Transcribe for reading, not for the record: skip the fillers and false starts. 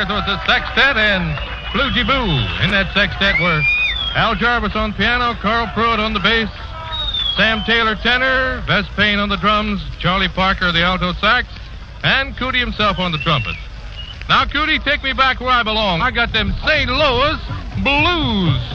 There's the sextet and Flugie Boo. In that sextet were Al Jarvis on piano, Carl Pruitt on the bass, Sam Taylor tenor, Vess Payne on the drums, Charlie Parker the alto sax, and Cootie himself on the trumpet. Now, Cootie, take me back where I belong. I got them St. Louis Blues.